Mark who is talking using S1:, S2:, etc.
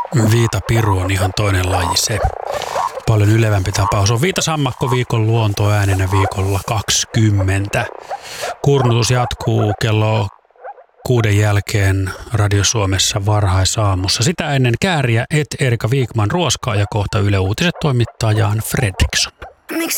S1: Viitapiru on ihan toinen laji se. Paljon ylevämpi tapaus on Viitasammakko viikon luontoäänenä viikolla 20. Kurnutus jatkuu kello 6 jälkeen Radio Suomessa varhaisaamussa. Sitä ennen Kääriä Erika Wikman ruoskaa ja kohta Yle Uutiset toimittaa Jan Fredriksson.